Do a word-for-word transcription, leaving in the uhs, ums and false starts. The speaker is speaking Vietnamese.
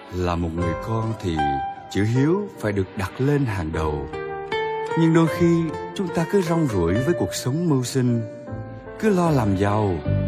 Là một người con thì chữ hiếu phải được đặt lên hàng đầu. Nhưng đôi khi chúng ta cứ rong ruổi với cuộc sống mưu sinh, cứ lo làm giàu,